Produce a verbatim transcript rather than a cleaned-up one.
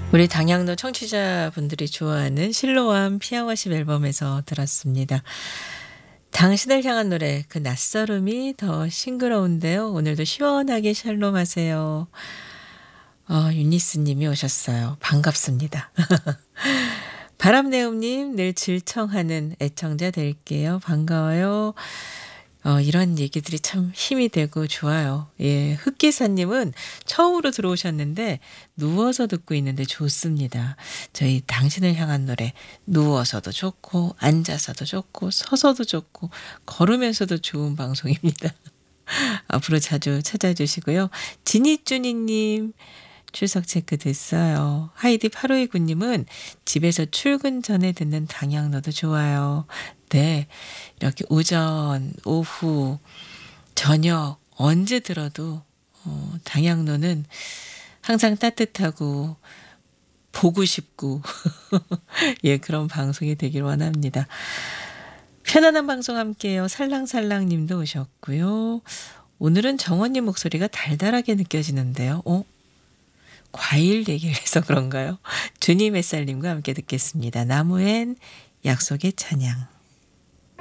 우리 당양도 청취자분들이 좋아하는 실로암 피아워십 앨범에서 들었습니다. 당신을 향한 노래 그 낯설음이 더 싱그러운데요. 오늘도 시원하게 샬롬하세요. 어, 유니스 님이 오셨어요. 반갑습니다. 바람내음님 늘 질청하는 애청자 될게요. 반가워요. 어, 이런 얘기들이 참 힘이 되고 좋아요. 예, 흑기사님은 처음으로 들어오셨는데 누워서 듣고 있는데 좋습니다. 저희 당신을 향한 노래 누워서도 좋고 앉아서도 좋고 서서도 좋고 걸으면서도 좋은 방송입니다. 앞으로 자주 찾아주시고요. 지니쭈니님 출석 체크 됐어요. 하이디 팔오이구 님은 집에서 출근 전에 듣는 당양노도 좋아요. 네, 이렇게 오전, 오후, 저녁 언제 들어도 어, 당양노는 항상 따뜻하고 보고 싶고 예, 그런 방송이 되길 원합니다. 편안한 방송 함께해요. 살랑살랑 님도 오셨고요. 오늘은 정원님 목소리가 달달하게 느껴지는데요. 어? 과일 얘기를 해서 그런가요? 주님 햇살님과 함께 듣겠습니다. 나무엔 약속의 찬양.